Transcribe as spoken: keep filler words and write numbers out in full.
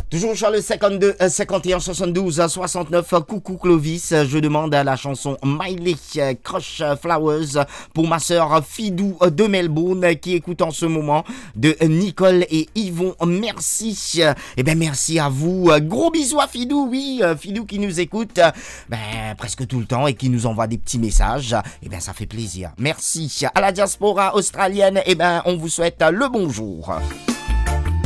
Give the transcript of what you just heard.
Toujours sur le cinquante-deux, euh, cinquante et un, soixante-douze, soixante-neuf. Coucou Clovis, je demande la chanson Miley euh, Crush Flowers pour ma sœur Fidou euh, de Melbourne qui écoute en ce moment, de euh, Nicole et Yvon. Merci. Eh ben merci à vous. Gros bisous à Fidou, oui, euh, Fidou qui nous écoute euh, ben, presque tout le temps et qui nous envoie des petits messages. Eh ben ça fait plaisir. Merci. À la diaspora australienne, eh ben on vous souhaite le bonjour.